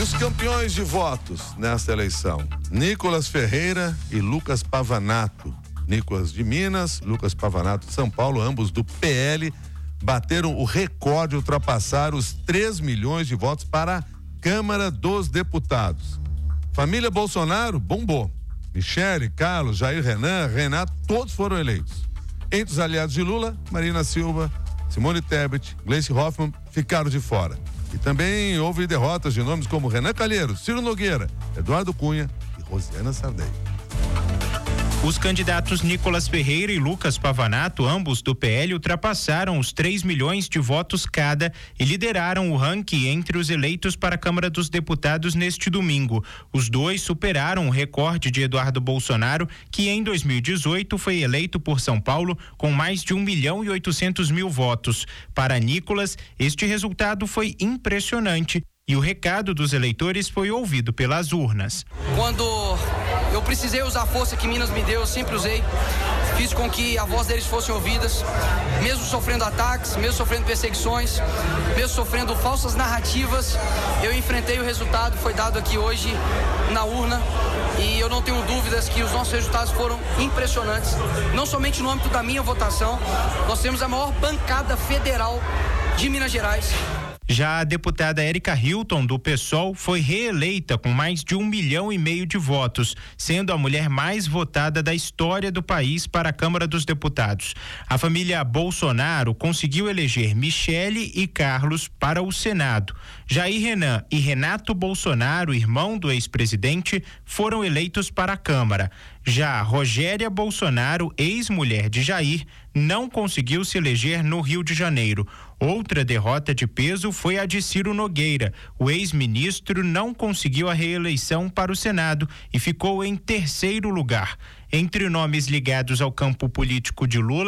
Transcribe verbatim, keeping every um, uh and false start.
os campeões de votos nesta eleição: Nicolas Ferreira e Lucas Pavanato. Nicolas de Minas, Lucas Pavanato de São Paulo, ambos do P L, bateram o recorde, ultrapassaram os três milhões de votos para a Câmara dos Deputados. Família Bolsonaro bombou. Michele, Carlos, Jair, Renan, Renato, todos foram eleitos. Entre os aliados de Lula, Marina Silva, Simone Tebet, Gleice Hoffmann ficaram de fora. E também houve derrotas de nomes como Renan Calheiros, Ciro Nogueira, Eduardo Cunha e Rosiana Sardelli. Os candidatos Nicolas Ferreira e Lucas Pavanato, ambos do P L, ultrapassaram os três milhões de votos cada e lideraram o ranking entre os eleitos para a Câmara dos Deputados neste domingo. Os dois superaram o recorde de Eduardo Bolsonaro, que em dois mil e dezoito foi eleito por São Paulo com mais de um milhão e oitocentos mil votos. Para Nicolas, este resultado foi impressionante e o recado dos eleitores foi ouvido pelas urnas. Quando eu precisei usar a força que Minas me deu, eu sempre usei. Fiz com que a voz deles fosse ouvidas, mesmo sofrendo ataques, mesmo sofrendo perseguições, mesmo sofrendo falsas narrativas. Eu enfrentei o resultado, foi dado aqui hoje na urna, e eu não tenho dúvidas que os nossos resultados foram impressionantes. Não somente no âmbito da minha votação, nós temos a maior bancada federal de Minas Gerais. Já a deputada Érica Hilton, do PSOL, foi reeleita com mais de um milhão e meio de votos, sendo a mulher mais votada da história do país para a Câmara dos Deputados. A família Bolsonaro conseguiu eleger Michele e Carlos para o Senado. Jair Renan e Renato Bolsonaro, irmão do ex-presidente, foram eleitos para a Câmara. Já Rogéria Bolsonaro, ex-mulher de Jair, não conseguiu se eleger no Rio de Janeiro. Outra derrota de peso foi a de Ciro Nogueira. O ex-ministro não conseguiu a reeleição para o Senado e ficou em terceiro lugar. Entre nomes ligados ao campo político de Lula,